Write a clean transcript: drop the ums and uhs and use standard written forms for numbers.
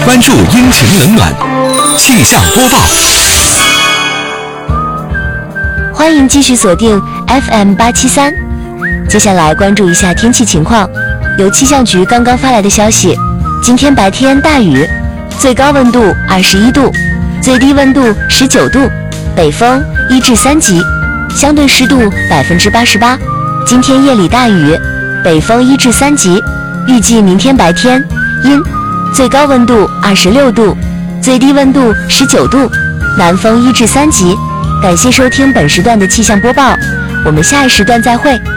关注阴晴冷暖，气象播报。 欢迎继续锁定 FM873。接下来关注一下天气情况。由气象局刚刚发来的消息，今天白天大雨，最高温度21度，最低温度19度，北风1至3级，相对湿度88%。今天夜里大雨，北风1至3级，预计明天白天阴，最高温度26度，最低温度19度，南风1至3级。感谢收听本时段的气象播报，我们下一时段再会。